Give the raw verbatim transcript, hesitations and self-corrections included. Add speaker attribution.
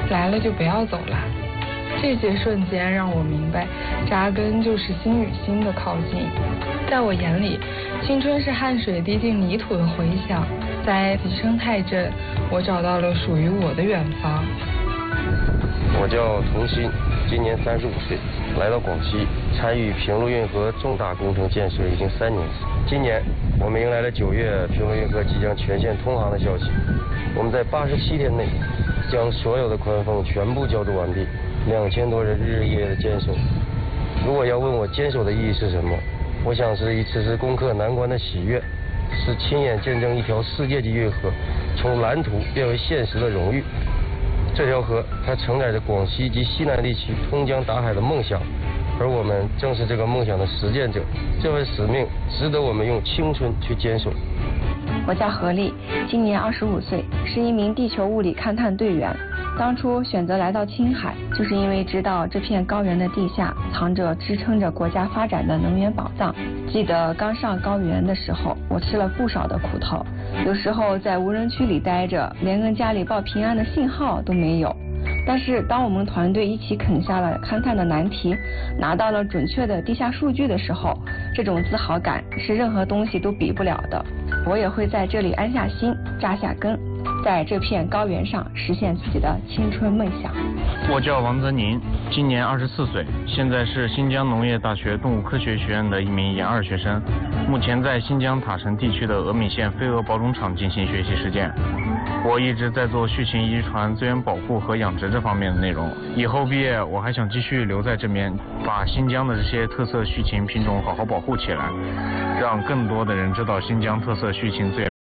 Speaker 1: 来了就不要走了。这些瞬间让我明白，扎根就是心与心的靠近。在我眼里，青春是汗水滴进泥土的回响。在生态镇，我找到了属于我的远方。
Speaker 2: 我叫童鑫，今年三十五岁，来到广西参与平陆运河重大工程建设已经三年。今年我们迎来了九月平陆运河即将全线通航的消息。我们在八十七天内将所有的宽缝全部浇筑完毕，两千多人日日夜夜的坚守。如果要问我坚守的意义是什么，我想是一次次攻克难关的喜悦，是亲眼见证一条世界级运河从蓝图变为现实的荣誉。这条河它承载着广西及西南地区通江达海的梦想，而我们正是这个梦想的实践者。这份使命值得我们用青春去坚守。
Speaker 3: 我叫何丽，今年二十五岁，是一名地球物理勘探队员。当初选择来到青海，就是因为知道这片高原的地下藏着支撑着国家发展的能源宝藏。记得刚上高原的时候，我吃了不少的苦头，有时候在无人区里待着，连跟家里报平安的信号都没有。但是当我们团队一起啃下了勘探的难题，拿到了准确的地下数据的时候，这种自豪感是任何东西都比不了的。我也会在这里安下心，扎下根，在这片高原上实现自己的青春梦想。
Speaker 4: 我叫王泽宁，今年二十四岁，现在是新疆农业大学动物科学学院的一名研二学生，目前在新疆塔城地区的峨眉县飞蛾保种场进行学习实践。我一直在做畜禽遗传、资源保护和养殖这方面的内容。以后毕业，我还想继续留在这边，把新疆的这些特色畜禽品种好好保护起来，让更多的人知道新疆特色畜禽资源